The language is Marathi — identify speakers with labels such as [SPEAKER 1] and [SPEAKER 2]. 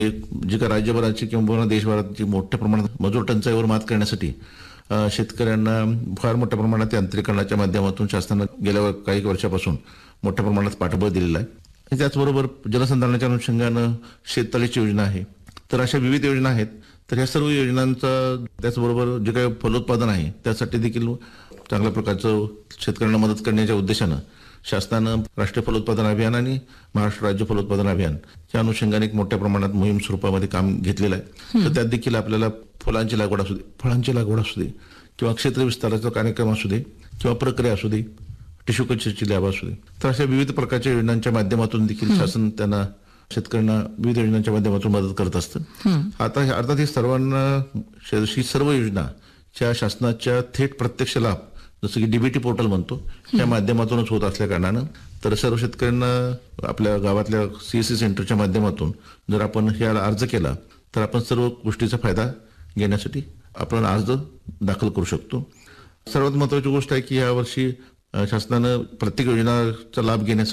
[SPEAKER 1] एक जी का राज्यभराची किंवा देशभराची मोठ्या प्रमाणात मजूर टंचाईवर मात करण्यासाठी शेतकऱ्यांना फार मोठ्या प्रमाणात यांत्रिकरणाच्या माध्यमातून शासनानं गेल्या काही वर्षापासून मोठ्या प्रमाणात पाठबळ दिलेलं आहे. त्याचबरोबर जलसंधारणाच्या अनुषंगानं शेततळीची योजना आहे. तर अशा विविध योजना आहेत. तर ह्या सर्व योजनांचा त्याचबरोबर जे काही फलोत्पादन आहे त्यासाठी देखील चांगल्या प्रकारचं शेतकऱ्यांना मदत करण्याच्या उद्देशानं शासनानं राष्ट्रीय फलोत्पादन अभियान आणि महाराष्ट्र राज्य फलोत्पादन अभियान या अनुषंगाने एक मोठ्या प्रमाणात मोहीम स्वरूपामध्ये काम घेतलेलं आहे. तर त्यात देखील आपल्याला फुलांची लागवड असू दे, फळांची लागवड असू दे किंवा क्षेत्र विस्ताराचा कार्यक्रम असू दे किंवा प्रक्रिया असू दे, टिश्यू कल्चरची लॅब असू दे, तर अशा विविध प्रकारच्या योजनांच्या माध्यमातून देखील शासन त्यांना शेतकऱ्यांना विविध योजनांच्या माध्यमातून मदत करत असतं. आता अर्थात ही सर्व योजनाच्या शासनाच्या थेट प्रत्यक्ष लाभ जसं की डीबीटी पोर्टल म्हणतो त्या माध्यमातूनच होत असल्या कारणानं तर सर्व शेतकऱ्यांना आपल्या गावातल्या सीएससी सेंटरच्या माध्यमातून जर आपण ह्याला अर्ज केला तर आपण सर्व गोष्टीचा फायदा घेण्यासाठी आपण अर्ज दाखल करू शकतो. सर्वात महत्त्वाची गोष्ट आहे की यावर्षी शासनानं प्रत्येक योजनाचा लाभ घेण्यासाठी